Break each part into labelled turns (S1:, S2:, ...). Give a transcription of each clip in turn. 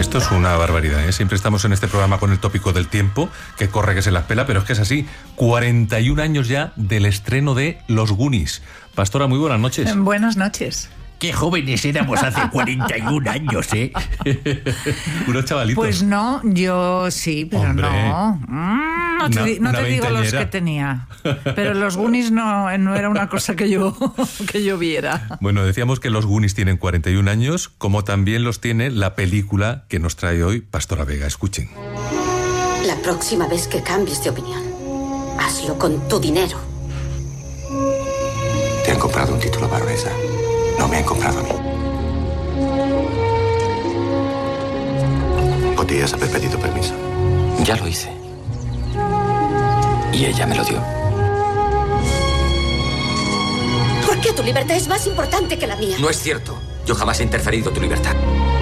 S1: Esto es una barbaridad, ¿eh? Siempre estamos en este programa con el tópico del tiempo, que corre que se las pela, pero es que es así. 41 años ya del estreno de Los Goonies. Pastora, muy buenas noches.
S2: Buenas noches.
S3: Qué jóvenes éramos hace 41 años, ¿eh?
S1: Unos chavalitos.
S2: Pues no, yo sí, pero
S1: Hombre.
S2: no. No te digo los
S1: veinteañera.
S2: que tenía. Pero los Goonies no era una cosa que yo viera.
S1: Bueno, decíamos que Los Goonies tienen 41 años, como también los tiene la película que nos trae hoy Pastora Vega. Escuchen.
S4: La próxima vez que cambies de opinión, hazlo con tu dinero.
S5: Te han comprado un título, baronesa. No me han comprado a mí. Podrías haber pedido permiso.
S6: Ya lo hice. Y ella me lo dio.
S4: ¿Por qué tu libertad es más importante que la mía?
S6: No es cierto. Yo jamás he interferido en tu libertad.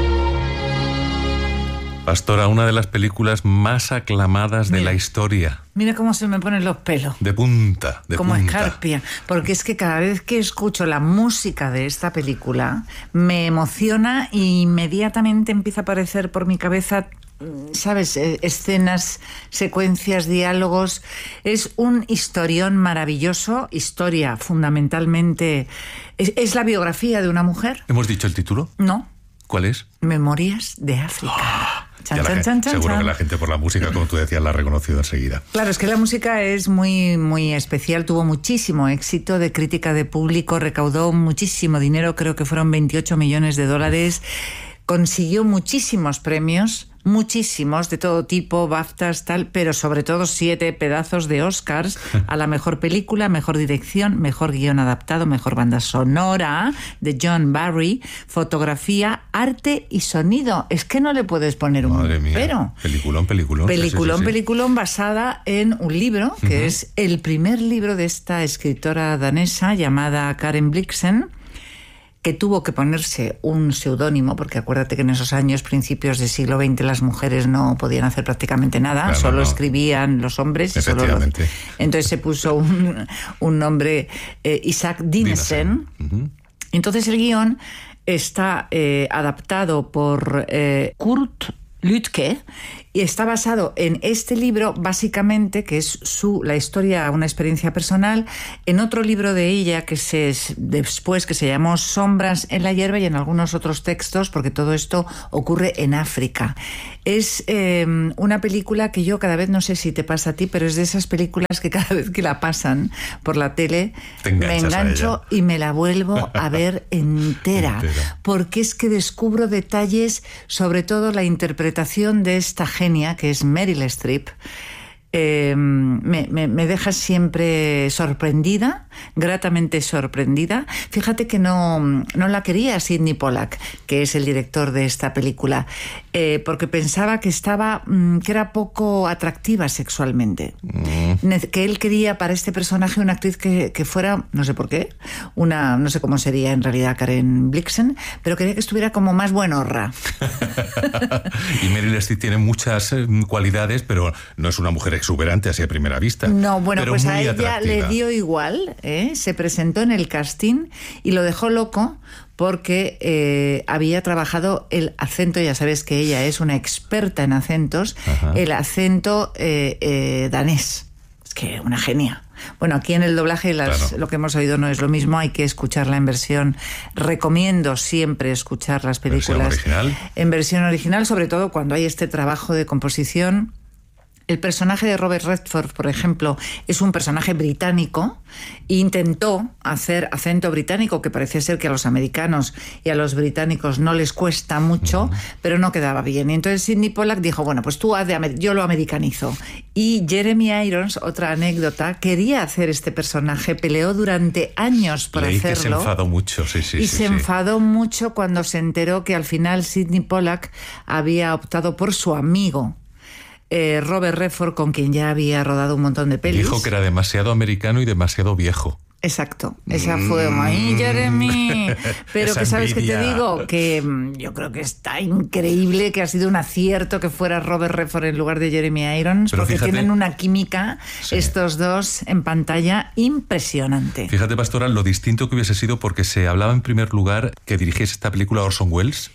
S1: Pastora, una de las películas más aclamadas de la historia.
S2: Mira cómo se me ponen los pelos.
S1: De punta, de
S2: Como
S1: punta.
S2: escarpia. Porque es que cada vez que escucho la música de esta película, me emociona e inmediatamente empieza a aparecer por mi cabeza, ¿sabes? Escenas, secuencias, diálogos. Es un historión maravilloso. Historia, fundamentalmente. ¿Es la biografía de una mujer?
S1: ¿Hemos dicho el título?
S2: No.
S1: ¿Cuál es?
S2: Memorias de África. Chan,
S1: Ya
S2: chan, chan, chan,
S1: seguro
S2: chan.
S1: que la gente por la música, como tú decías, la ha reconocido enseguida.
S2: Claro, es que la música es muy, muy especial, tuvo muchísimo éxito de crítica, de público, recaudó muchísimo dinero, creo que fueron 28 millones de dólares, consiguió muchísimos premios, muchísimos, de todo tipo, BAFTAs, tal, pero sobre todo 7 pedazos de Oscars a la mejor película, mejor dirección, mejor guión adaptado, mejor banda sonora de John Barry, fotografía, arte y sonido. Es que no le puedes poner un
S1: Madre mía.
S2: pero.
S1: Peliculón.
S2: Peliculón,
S1: Sí.
S2: peliculón, basada en un libro, que es el primer libro de esta escritora danesa llamada Karen Blixen, que tuvo que ponerse un seudónimo, porque acuérdate que en esos años, principios del siglo XX, las mujeres no podían hacer prácticamente nada,
S1: Claro,
S2: solo
S1: no.
S2: escribían los hombres. Y solo
S1: Efectivamente.
S2: Entonces se puso un nombre, Isaac Dinesen. Entonces el guión está adaptado por Kurt Lütke y está basado en este libro, básicamente, que es la historia, una experiencia personal, en otro libro de ella que después que se llamó Sombras en la hierba, y en algunos otros textos, porque todo esto ocurre en África. Es una película que yo cada vez, no sé si te pasa a ti, pero es de esas películas que cada vez que la pasan por la tele
S1: Te
S2: me
S1: enganchas a
S2: engancho
S1: ella.
S2: y me la vuelvo a ver entera. Porque es que descubro detalles, sobre todo la interpretación de esta genia que es Meryl Streep. Me deja siempre sorprendida, gratamente sorprendida. Fíjate que no la quería Sidney Pollack, que es el director de esta película, porque pensaba que era poco atractiva sexualmente. Que él quería para este personaje una actriz que fuera, no sé por qué, no sé cómo sería en realidad Karen Blixen, pero quería que estuviera como más buenorra.
S1: Y Meryl Streep tiene muchas cualidades, pero no es una mujer exuberante así a primera vista.
S2: No, bueno,
S1: pero
S2: pues
S1: muy
S2: a ella
S1: atractiva.
S2: le dio igual, se presentó en el casting y lo dejó loco porque había trabajado el acento, ya sabes que ella es una experta en acentos, el acento danés. Es que una genia. Bueno, aquí en el doblaje
S1: Claro.
S2: lo que hemos oído no es lo mismo, hay que escucharla en versión. Recomiendo siempre escuchar las películas
S1: ¿Versión original?
S2: en versión original, sobre todo cuando hay este trabajo de composición. El personaje de Robert Redford, por ejemplo, es un personaje británico e intentó hacer acento británico, que parece ser que a los americanos y a los británicos no les cuesta mucho, pero no quedaba bien. Y entonces Sidney Pollack dijo, bueno, pues tú yo lo americanizo. Y Jeremy Irons, otra anécdota, quería hacer este personaje, peleó durante años por
S1: Leí
S2: hacerlo.
S1: que se enfadó mucho, sí.
S2: Se enfadó mucho cuando se enteró que al final Sidney Pollack había optado por su amigo, Robert Redford, con quien ya había rodado un montón de pelis.
S1: Dijo que era demasiado americano y demasiado viejo.
S2: Exacto, esa fue ¡ay, Jeremy! Pero
S1: Esa
S2: que sabes que te
S1: envidia.
S2: digo, que yo creo que está increíble, que ha sido un acierto que fuera Robert Redford en lugar de Jeremy Irons,
S1: Pero
S2: porque
S1: fíjate,
S2: tienen una química,
S1: sí,
S2: estos dos en pantalla, impresionante.
S1: Fíjate, Pastora, lo distinto que hubiese sido, porque se hablaba en primer lugar que dirigiese esta película Orson Welles,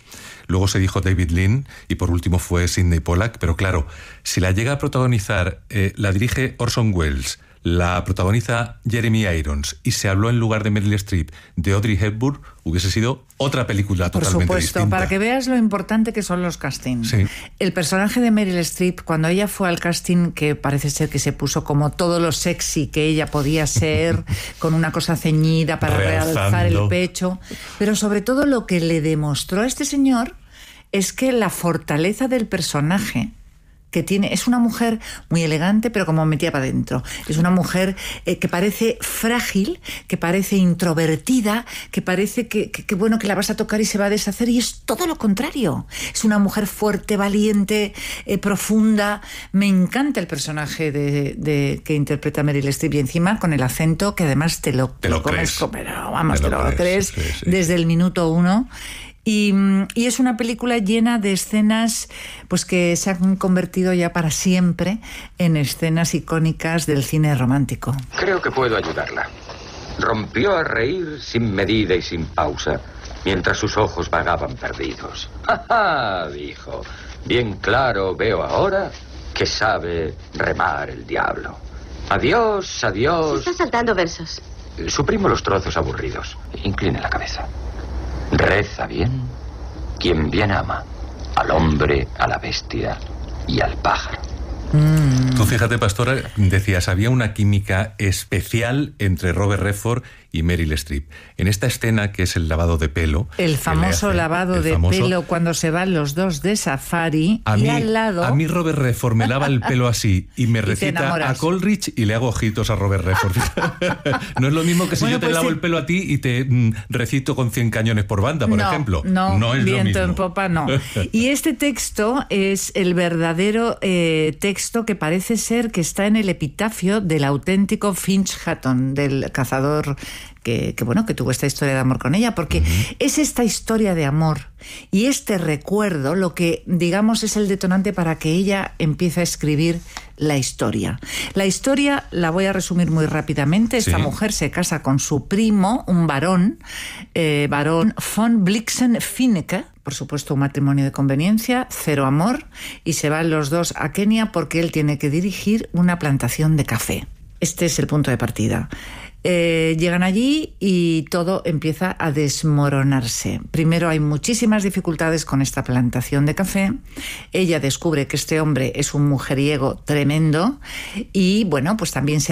S1: luego se dijo David Lean y por último fue Sidney Pollack, pero claro, si la llega a protagonizar, la dirige Orson Welles, la protagoniza Jeremy Irons y se habló en lugar de Meryl Streep de Audrey Hepburn, hubiese sido otra película totalmente distinta.
S2: Por supuesto, para que veas lo importante que son los castings.
S1: Sí.
S2: El personaje de Meryl Streep, cuando ella fue al casting, que parece ser que se puso como todo lo sexy que ella podía ser, con una cosa ceñida para realzar el pecho, pero sobre todo lo que le demostró a este señor es que la fortaleza del personaje que tiene, es una mujer muy elegante, pero como metida para adentro. Es una mujer que parece frágil, que parece introvertida, que parece que bueno, que la vas a tocar y se va a deshacer, y es todo lo contrario. Es una mujer fuerte, valiente, profunda. Me encanta el personaje que interpreta Meryl Streep, y encima con el acento que además te lo comes, pero vamos, te lo crees sí. Desde el minuto 1. Y es una película llena de escenas pues que se han convertido ya para siempre en escenas icónicas del cine romántico.
S6: Creo que puedo ayudarla. Rompió a reír sin medida y sin pausa, mientras sus ojos vagaban perdidos. ¡Ja, ja!, dijo. Bien claro veo ahora que sabe remar el diablo. Adiós, adiós.
S4: Se está saltando versos.
S6: Suprimo los trozos aburridos. Incline la cabeza. Reza bien quien bien ama, al hombre, a la bestia y al pájaro.
S1: Tú fíjate, Pastora, decías, había una química especial entre Robert Redford y Meryl Streep. En esta escena, que es el lavado de pelo...
S2: El famoso lavado de pelo cuando se van los dos de safari y al lado...
S1: A mí Robert Redford me lava el pelo así y me recita a Coleridge y le hago ojitos a Robert Redford. No es lo mismo que si yo te lavo el pelo a ti y te recito con 100 cañones por banda, por ejemplo.
S2: No
S1: es
S2: viento
S1: lo mismo.
S2: En popa, no. Y este texto es el verdadero texto que parece ser que está en el epitafio del auténtico Finch Hatton, del cazador que tuvo esta historia de amor con ella, porque es esta historia de amor y este recuerdo lo que, digamos, es el detonante para que ella empiece a escribir la historia. La historia la voy a resumir muy rápidamente. Esta mujer se casa con su primo, un varón von Blixen-Finecke, por supuesto un matrimonio de conveniencia, cero amor, y se van los dos a Kenia porque él tiene que dirigir una plantación de café. Este es el punto de partida. Llegan allí y todo empieza a desmoronarse. Primero hay muchísimas dificultades con esta plantación de café. Ella descubre que este hombre es un mujeriego tremendo y bueno, pues también se